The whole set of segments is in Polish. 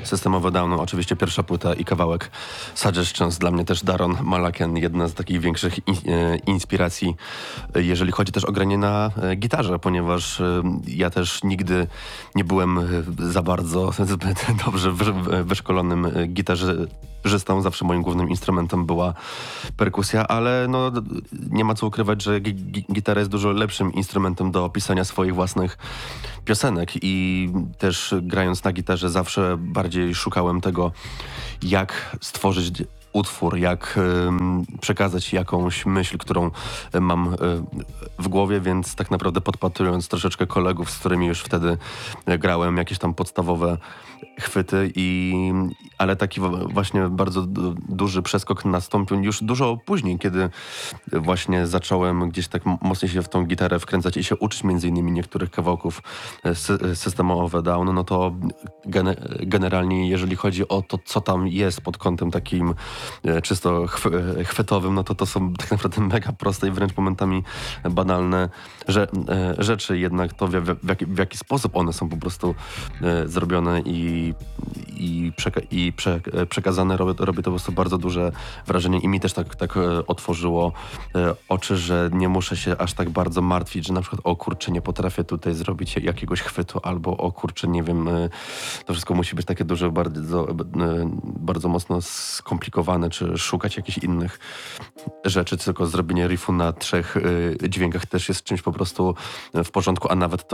System of a Down, oczywiście pierwsza płyta i kawałek Suggestions. Dla mnie też Daron Malakian, jedna z takich większych inspiracji, jeżeli chodzi też o granie na gitarze, ponieważ ja też nigdy nie byłem za bardzo zbyt dobrze wyszkolonym gitarzystą. Zawsze moim głównym instrumentem była perkusja, ale no, nie ma co ukrywać, że gitara jest dużo lepszym instrumentem do pisania swoich własnych piosenek i też grając na gitarze zawsze bardziej szukałem tego, jak stworzyć utwór, jak przekazać jakąś myśl, którą mam w głowie, więc tak naprawdę podpatrując troszeczkę kolegów, z którymi już wtedy grałem, jakieś tam podstawowe chwyty, ale taki właśnie bardzo duży przeskok nastąpił już dużo później, kiedy właśnie zacząłem gdzieś tak mocniej się w tą gitarę wkręcać i się uczyć między innymi niektórych kawałków System of a Down, no to generalnie jeżeli chodzi o to, co tam jest pod kątem takim czysto chwytowym, no to są tak naprawdę mega proste i wręcz momentami banalne rzeczy, jednak to w jaki sposób one są po prostu zrobione i przekazane robi to po prostu bardzo duże wrażenie i mi też tak otworzyło oczy, że nie muszę się aż tak bardzo martwić, że na przykład o kurczę, nie potrafię tutaj zrobić jakiegoś chwytu, albo o kurczę, nie wiem, to wszystko musi być takie duże, bardzo mocno skomplikowane, czy szukać jakichś innych rzeczy, tylko zrobienie riffu na 3 dźwiękach też jest czymś po prostu w porządku, a nawet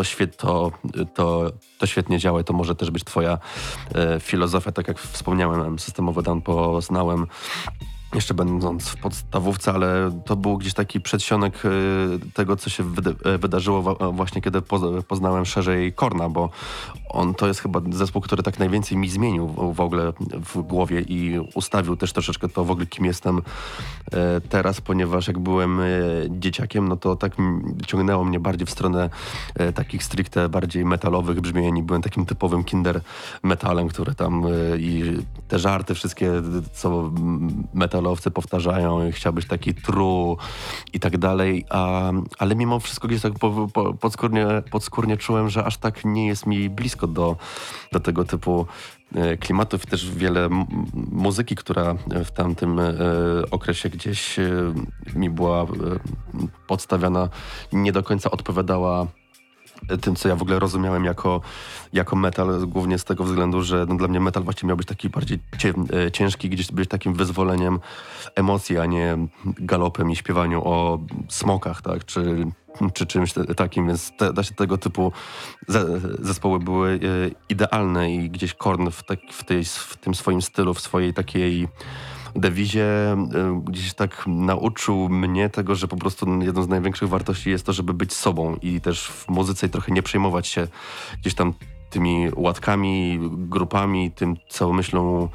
to świetnie działa i to może też być twoja filozofia, tak jak wspomniałem, System of a Down poznałem jeszcze będąc w podstawówce, ale to był gdzieś taki przedsionek tego, co się wydarzyło właśnie, kiedy poznałem szerzej Korna, bo to jest chyba zespół, który tak najwięcej mi zmienił w ogóle w głowie i ustawił też troszeczkę to w ogóle, kim jestem teraz, ponieważ jak byłem dzieciakiem, no to tak ciągnęło mnie bardziej w stronę takich stricte bardziej metalowych brzmień i byłem takim typowym kinder metalem, który tam i te żarty wszystkie, co metalowcy powtarzają, chciał być taki true i tak dalej, ale mimo wszystko gdzieś tak podskórnie czułem, że aż tak nie jest mi blisko do tego typu klimatów i też wiele muzyki, która w tamtym okresie gdzieś mi była podstawiana, nie do końca odpowiadała tym, co ja w ogóle rozumiałem jako metal, głównie z tego względu, że dla mnie metal właśnie miał być taki bardziej ciężki, gdzieś być takim wyzwoleniem emocji, a nie galopem i śpiewaniu o smokach, tak, czy czymś takim, więc tego typu zespoły były idealne i gdzieś Korn w tym swoim stylu, w swojej takiej dewizie gdzieś tak nauczył mnie tego, że po prostu jedną z największych wartości jest to, żeby być sobą i też w muzyce trochę nie przejmować się gdzieś tam tymi łatkami, grupami, tym, co myślą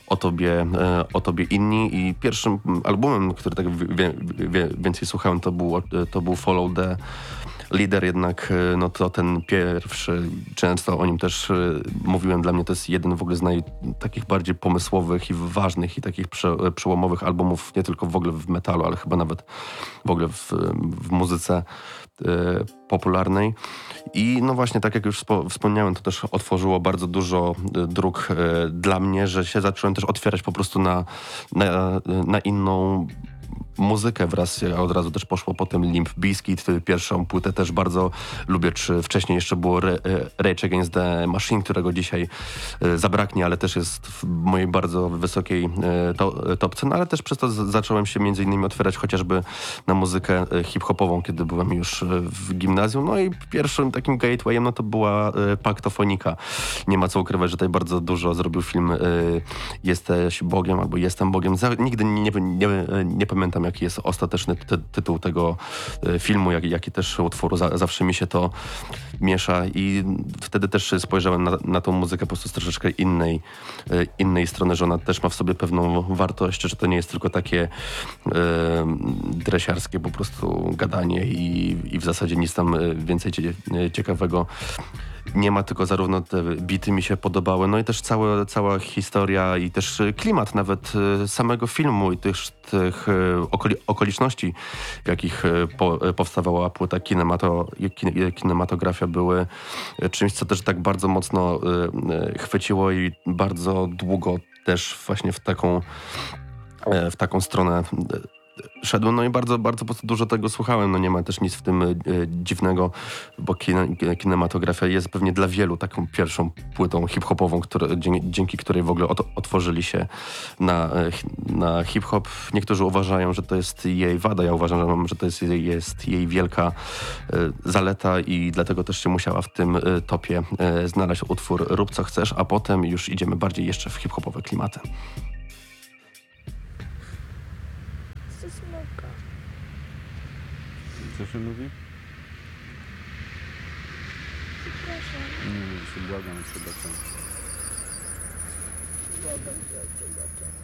o tobie inni i pierwszym albumem, który tak więcej słuchałem, to był Follow the Leader, jednak no to ten pierwszy, często o nim też mówiłem, dla mnie to jest jeden w ogóle z takich bardziej pomysłowych i ważnych i takich przełomowych albumów, nie tylko w ogóle w metalu, ale chyba nawet w ogóle w muzyce popularnej. I no właśnie, tak jak już wspomniałem, to też otworzyło bardzo dużo dróg dla mnie, że się zacząłem też otwierać po prostu na inną muzykę wraz, od razu też poszło potem Limp Bizkit, pierwszą płytę też bardzo lubię, czy wcześniej jeszcze było Rage Against the Machine, którego dzisiaj zabraknie, ale też jest w mojej bardzo wysokiej topce, no ale też przez to zacząłem się między innymi otwierać chociażby na muzykę hip-hopową, kiedy byłem już w gimnazjum, no i pierwszym takim gatewayem no to była Paktofonika. Nie ma co ukrywać, że tutaj bardzo dużo zrobił film Jesteś Bogiem albo Jestem Bogiem. Nigdy nie pamiętam, jaki jest ostateczny tytuł tego filmu, jaki też utworu. Zawsze mi się to miesza i wtedy też spojrzałem na tą muzykę po prostu z troszeczkę innej strony, że ona też ma w sobie pewną wartość, że to nie jest tylko takie dresiarskie po prostu gadanie i w zasadzie nic tam więcej ciekawego nie ma, tylko zarówno te bity mi się podobały, no i też cała historia i też klimat nawet samego filmu i też tych okoliczności, w jakich powstawała płyta kinematografia były czymś, co też tak bardzo mocno chwyciło i bardzo długo też właśnie w taką stronę szedłem, no i bardzo, bardzo po prostu dużo tego słuchałem, no nie ma też nic w tym dziwnego, bo kinematografia jest pewnie dla wielu taką pierwszą płytą hip-hopową, dzięki której w ogóle otworzyli się na hip-hop. Niektórzy uważają, że to jest jej wada, ja uważam, że to jest jej wielka zaleta i dlatego też się musiała w tym topie znaleźć utwór Rób co chcesz, a potem już idziemy bardziej jeszcze w hip-hopowe klimaty. Co się mówi? Nie wiem, się błagam, trzeba tam.